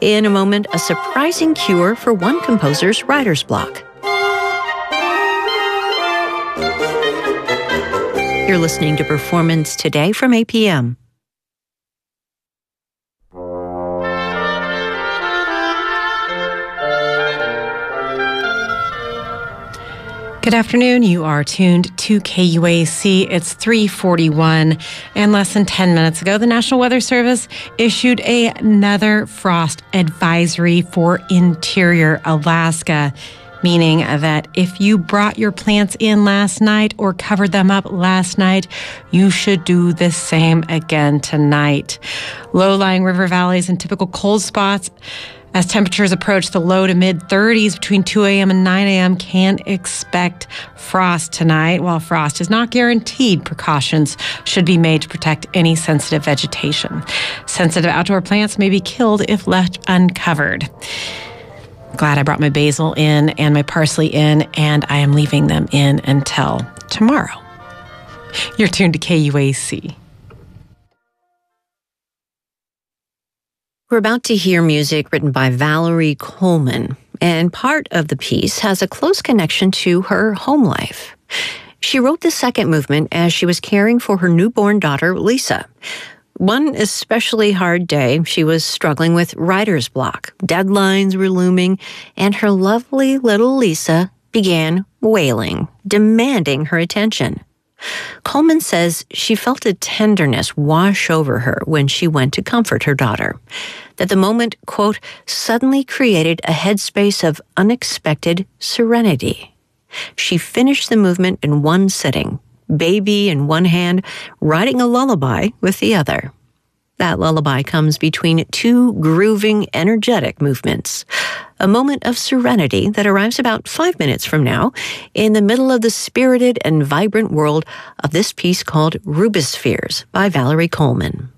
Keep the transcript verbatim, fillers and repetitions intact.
In a moment, a surprising cure for one composer's writer's block. You're listening to Performance Today from A P M. Good afternoon. You are tuned to K U A C. It's three forty-one, and less than ten minutes ago, the National Weather Service issued a, another frost advisory for interior Alaska, meaning that if you brought your plants in last night or covered them up last night, you should do the same again tonight. Low-lying river valleys and typical cold spots as temperatures approach the low to mid thirties between two a.m. and nine a.m. can expect frost tonight. While frost is not guaranteed, precautions should be made to protect any sensitive vegetation. Sensitive outdoor plants may be killed if left uncovered. Glad I brought my basil in and my parsley in, and I am leaving them in until tomorrow. You're tuned to K U A C. We're about to hear music written by Valerie Coleman, and part of the piece has a close connection to her home life. She wrote the second movement as she was caring for her newborn daughter, Lisa. One especially hard day, she was struggling with writer's block. Deadlines were looming, and her lovely little Lisa began wailing, demanding her attention. Coleman says she felt a tenderness wash over her when she went to comfort her daughter, that the moment, quote, suddenly created a headspace of unexpected serenity. She finished the movement in one sitting, baby in one hand, writing a lullaby with the other. That lullaby comes between two grooving, energetic movements. A moment of serenity that arrives about five minutes from now in the middle of the spirited and vibrant world of this piece called Rubispheres by Valerie Coleman.